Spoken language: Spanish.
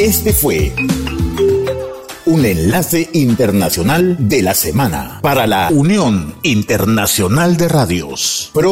Este fue un enlace internacional de la semana para la Unión Internacional de Radios.